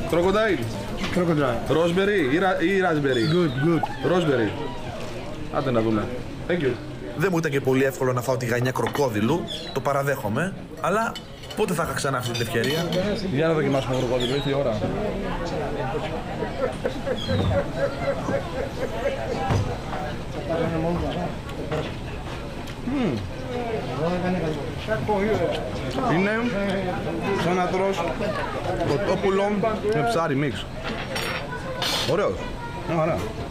Crocodile. Crocodile. Raspberry ή raspberry. Good. Raspberry. Άντε να δούμε. Thank you. Δεν μου ήταν και πολύ εύκολο να φάω τη γανιά κροκόδιλου, το παραδέχομαι, αλλά πότε θα είχα ξανά αυτή την ευκαιρία. Για να δοκιμάσουμε κροκόδιλο, ήρθε η ώρα. Είναι σαν να τρως κοτόπουλο με ψάρι μίξ. Ωραίος. Ωραία.